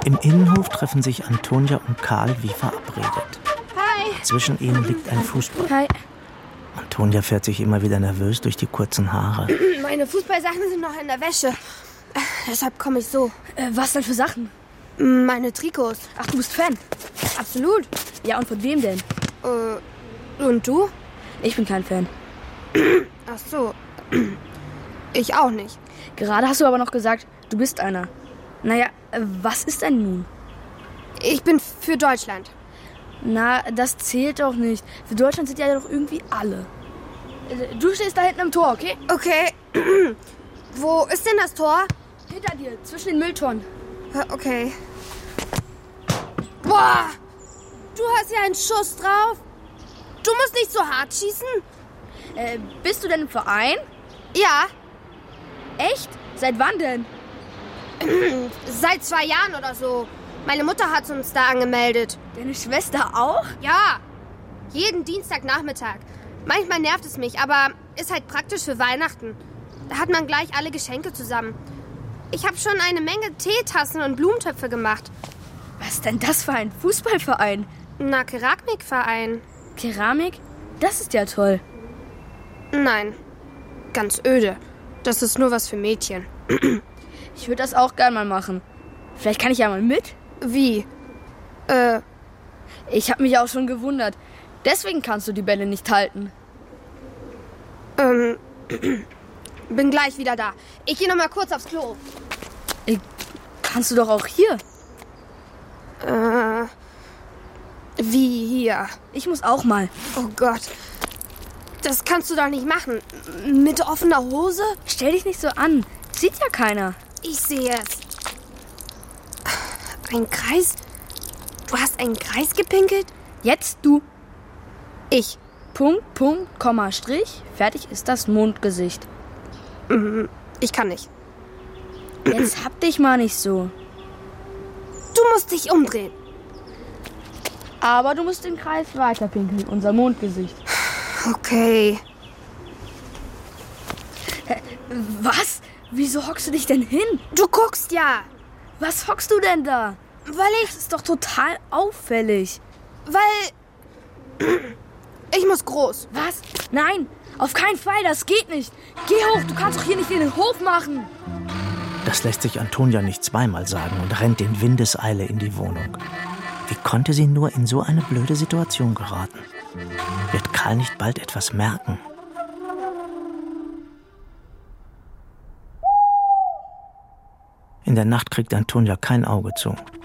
Im Innenhof treffen sich Antonia und Karl wie verabredet. Hi. Zwischen ihnen liegt ein Fußball. Hi. Antonia fährt sich immer wieder nervös durch die kurzen Haare. Meine Fußballsachen sind noch in der Wäsche. Deshalb komme ich so. Was denn für Sachen? Meine Trikots. Ach, du bist Fan? Absolut. Ja, und von wem denn? Und du? Ich bin kein Fan. Ach so. Ich auch nicht. Gerade hast du aber noch gesagt, du bist einer. Naja, was ist denn nun? Ich bin für Deutschland. Na, das zählt doch nicht. Für Deutschland sind ja doch irgendwie alle. Du stehst da hinten im Tor, okay? Okay. Wo ist denn das Tor? Hinter dir, zwischen den Mülltonnen. Okay. Boah! Du hast ja einen Schuss drauf. Du musst nicht so hart schießen. Bist du denn im Verein? Ja, Echt? Seit wann denn? seit 2 Jahren oder so. Meine Mutter hat uns da angemeldet. Deine Schwester auch? Ja, jeden Dienstagnachmittag. Manchmal nervt es mich, aber ist halt praktisch für Weihnachten. Da hat man gleich alle Geschenke zusammen. Ich habe schon eine Menge Teetassen und Blumentöpfe gemacht. Was ist denn das für ein Fußballverein? Na, Keramikverein. Keramik? Das ist ja toll. Nein, ganz öde. Das ist nur was für Mädchen. Ich würde das auch gern mal machen. Vielleicht kann ich ja mal mit? Wie? Ich habe mich auch schon gewundert. Deswegen kannst du die Bälle nicht halten. Bin gleich wieder da. Ich gehe noch mal kurz aufs Klo. Kannst du doch auch hier. Wie hier? Ich muss auch mal. Oh Gott. Das kannst du doch nicht machen. Mit offener Hose? Stell dich nicht so an. Sieht ja keiner. Ich sehe es. Ein Kreis? Du hast einen Kreis gepinkelt? Jetzt du. Ich. Punkt, Punkt, Komma, Strich. Fertig ist das Mondgesicht. Ich kann nicht. Jetzt hab dich mal nicht so. Du musst dich umdrehen. Aber du musst den Kreis weiter pinkeln, unser Mondgesicht. Okay. Was? Wieso hockst du dich denn hin? Du guckst ja. Was hockst du denn da? Weil Das ist doch total auffällig. ich muss groß. Was? Nein, auf keinen Fall, das geht nicht. Geh hoch, du kannst doch hier nicht den Hof machen. Das lässt sich Antonia nicht zweimal sagen und rennt in Windeseile in die Wohnung. Wie konnte sie nur in so eine blöde Situation geraten? Wird Karl nicht bald etwas merken? In der Nacht kriegt Antonia kein Auge zu.